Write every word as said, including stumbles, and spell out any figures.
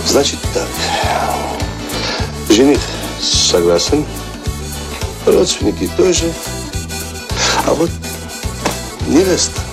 Значит так. Жених согласен, родственники тоже, а вот невеста